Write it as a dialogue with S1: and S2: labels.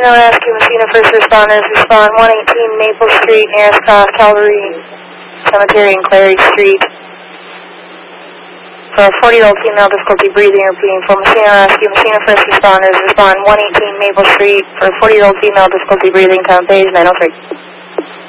S1: Messina Rescue, Messina first responders, respond 118 Maple Street, nearest cross Calvary Cemetery and Clary Street. For a 40-year-old female, difficulty breathing, repeating for Messina Rescue, Messina first responders, respond 118 Maple Street. For a 40-year-old female, difficulty breathing, town page 903.